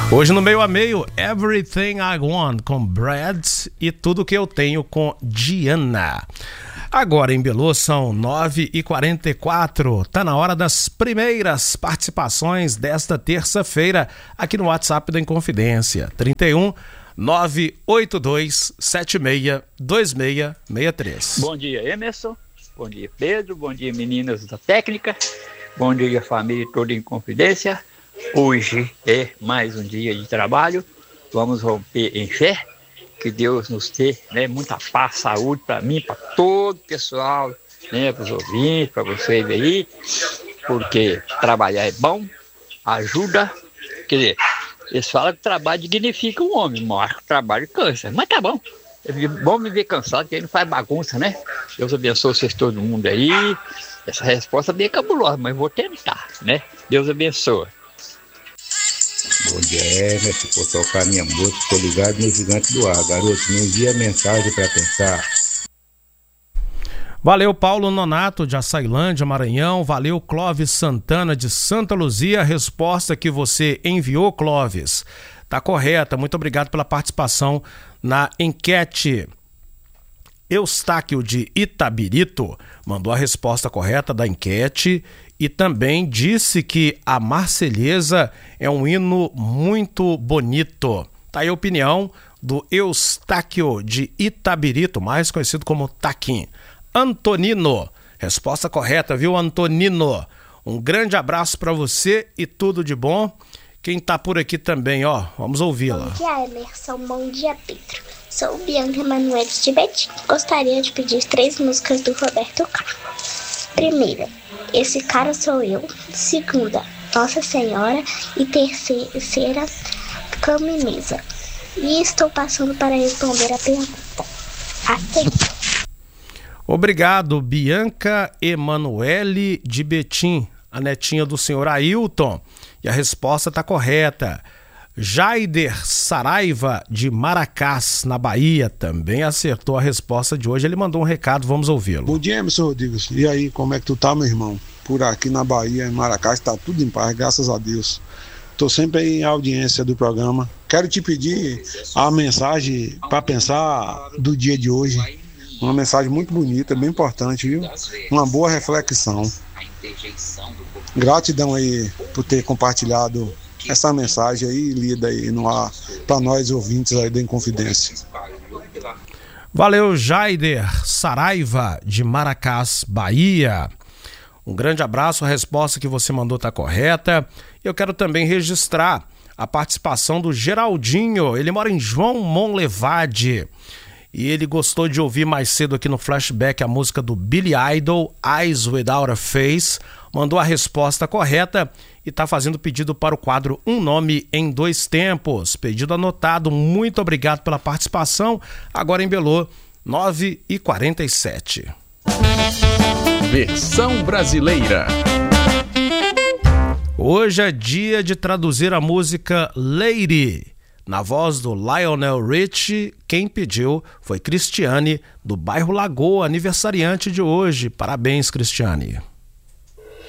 Hoje no meio a meio, Everything I Want com Brad e Tudo Que Eu Tenho com Diana. Agora em Belô são 9h44, tá na hora das primeiras participações desta terça-feira aqui no WhatsApp da Inconfidência, 31 982 76 2663. Bom dia, Emerson. Bom dia, Pedro. Bom dia, meninas da técnica. Bom dia, família toda em Confidência. Hoje é mais um dia de trabalho. Vamos romper em fé. Que Deus nos dê, né, muita paz, saúde para mim, para todo o pessoal, né, para os ouvintes, para vocês aí. Porque trabalhar é bom, ajuda. Quer dizer, eles falam que o trabalho dignifica o homem, mas o trabalho cansa. Mas tá bom. É bom me ver cansado, que aí não faz bagunça, né? Deus abençoe vocês, todo mundo aí. Essa resposta é bem cabulosa, mas vou tentar, né? Deus abençoe. Bom dia, Emerson. Vou tocar minha música, tô ligado no Gigante do Ar. Garoto, me envia mensagem para pensar. Valeu, Paulo Nonato, de Açailândia, Maranhão. Valeu, Clóvis Santana, de Santa Luzia. A resposta que você enviou, Clóvis, tá correta. Muito obrigado pela participação na enquete. Eustáquio, de Itabirito, mandou a resposta correta da enquete e também disse que a Marselhesa é um hino muito bonito. Tá aí a opinião do Eustáquio, de Itabirito, mais conhecido como Taquim. Antonino, resposta correta, viu, Antonino? Um grande abraço para você e tudo de bom. Quem tá por aqui também, ó, vamos ouvi-la. Bom dia, Emerson. Bom dia, Pedro. Sou Bianca Emanuele de Betim. Gostaria de pedir 3 músicas do Roberto Carlos. Primeira, Esse Cara Sou Eu. Segunda, Nossa Senhora. E terceira, Cama e Mesa. E estou passando para responder a pergunta. Atenção. Obrigado, Bianca Emanuele de Betim, a netinha do senhor Ailton. E a resposta está correta. Jaider Saraiva, de Maracás, na Bahia, também acertou a resposta de hoje. Ele mandou um recado, vamos ouvi-lo. Bom dia, Emerson Rodrigues. E aí, como é que tu tá, meu irmão? Por aqui na Bahia, em Maracás, tá tudo em paz, graças a Deus. Tô sempre em audiência do programa. Quero te pedir a mensagem para pensar do dia de hoje. Uma mensagem muito bonita, bem importante, viu? Uma boa reflexão. Gratidão aí por ter compartilhado essa mensagem aí, lida aí no ar, para nós ouvintes aí da Inconfidência. Valeu, Jaider Saraiva, de Maracás, Bahia. Um grande abraço, a resposta que você mandou está correta. Eu quero também registrar a participação do Geraldinho, ele mora em João Monlevade. E ele gostou de ouvir mais cedo aqui no Flashback a música do Billy Idol, Eyes Without a Face. Mandou a resposta correta e está fazendo pedido para o quadro Um Nome em 2 Tempos. Pedido anotado, muito obrigado pela participação. Agora em Belô, 9h47. Versão brasileira. Hoje é dia de traduzir a música Lady. Na voz do Lionel Richie, quem pediu foi Cristiane, do bairro Lagoa, aniversariante de hoje. Parabéns, Cristiane.